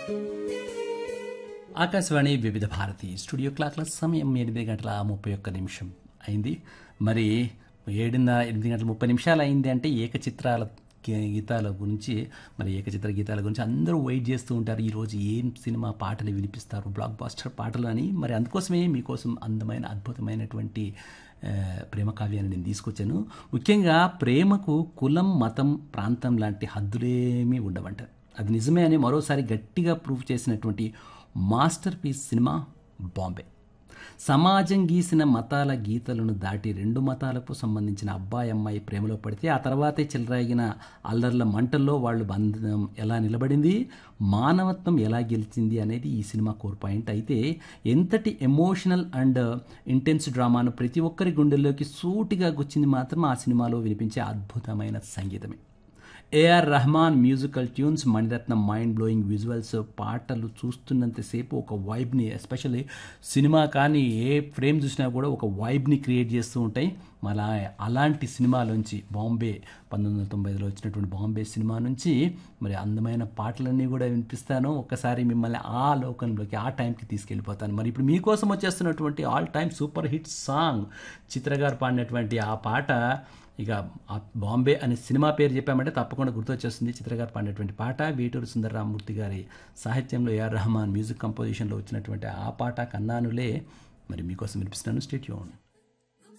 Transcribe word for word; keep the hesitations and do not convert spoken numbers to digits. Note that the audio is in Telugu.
ఆకాశవాణి వివిధ భారతి స్టూడియో క్లాక్ల సమయం ఎనిమిది గంటల ముప్పై ఒక్క నిమిషం అయింది. మరి ఏడున్నర ఎనిమిది గంటల ముప్పై నిమిషాలు అయింది అంటే ఏకచిత్రాల గే- గీతాల గురించి మరి ఏకచిత్ర గీతాల గురించి అందరూ వెయిట్ చేస్తూ ఉంటారు. ఈరోజు ఏం సినిమా పాటలు వినిపిస్తారు, బ్లాక్ బాస్టర్ పాటలు అని. మరి అందుకోసమే మీకోసం అందమైన అద్భుతమైనటువంటి ఆ, ప్రేమ కావ్యాన్ని నేను తీసుకొచ్చాను. ముఖ్యంగా ప్రేమకు కులం, మతం, ప్రాంతం లాంటి హద్దులేమీ ఉండవంట. అది నిజమే అని మరోసారి గట్టిగా ప్రూవ్ చేసినటువంటి మాస్టర్ పీస్ సినిమా బాంబే. సమాజం గీసిన మతాల గీతలను దాటి రెండు మతాలకు సంబంధించిన అబ్బాయి అమ్మాయి ప్రేమలో పడితే ఆ తర్వాతే చెలరేగిన అల్లర్ల మంటల్లో వాళ్ళు బంధం ఎలా నిలబడింది, మానవత్వం ఎలా గెలిచింది అనేది ఈ సినిమా కోర్ పాయింట్. అయితే ఎంతటి ఎమోషనల్ అండ్ ఇంటెన్స్ డ్రామాను ప్రతి ఒక్కరి గుండెల్లోకి సూటిగా గుచ్చింది మాత్రం ఆ సినిమాలో వినిపించే అద్భుతమైన సంగీతమే. AR Rahman musical tunes, Mani Ratnam mind blowing visuals, పాటలు చూస్తున్నంతసేపు ఒక వైబ్ని, ఎస్పెషల్లీ సినిమా కానీ ఏ ఫ్రేమ్ చూసినా కూడా ఒక వైబ్ని క్రియేట్ చేస్తూ ఉంటాయి. మళ్ళా అలాంటి సినిమాలోంచి బాంబే పంతొమ్మిది వందల తొంభై ఐదులో వచ్చినటువంటి బాంబే సినిమా నుంచి మరి అందమైన పాటలన్నీ కూడా వినిపిస్తాను. ఒక్కసారి మిమ్మల్ని ఆ లోకంలోకి ఆ టైంకి తీసుకెళ్ళిపోతాను. మరి ఇప్పుడు మీకోసం వచ్చేస్తున్నటువంటి all time super hit song చిత్ర గారు పాడినటువంటి ఆ పాట. ఇక ఆ బాంబే అనే సినిమా పేరు చెప్పామంటే తప్పకుండా గుర్తొచ్చేస్తుంది చిత్ర గారు పాడినటువంటి పాట. వేటూరు సుందరరామూర్తి గారి సాహిత్యంలో ఏఆర్ రెహమాన్ మ్యూజిక్ కంపోజిషన్లో వచ్చినటువంటి ఆ పాట కన్నానులే. మరి మీకోసం వినిపిస్తున్నాను. Stay tune.